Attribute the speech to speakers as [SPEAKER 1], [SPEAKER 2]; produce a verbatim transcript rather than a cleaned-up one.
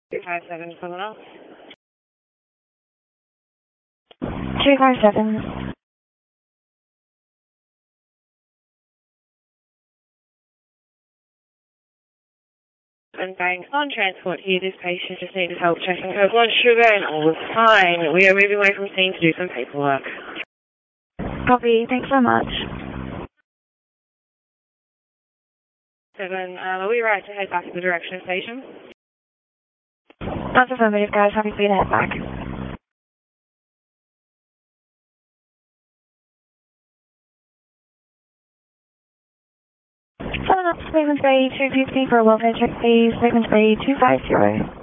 [SPEAKER 1] two five seven, someone else?
[SPEAKER 2] two five seven.
[SPEAKER 1] And banks on transport here. This patient just needed help checking her blood sugar and all was fine. We are moving away from scene to do some paperwork.
[SPEAKER 2] Copy. Thanks so much.
[SPEAKER 1] Seven, um, are we right to head back to the direction station?
[SPEAKER 2] That's affirmative, guys. Happy for you to head back. Someone else, Movement Bay two fifty for a welfare check, please. Movement Bay two five zero.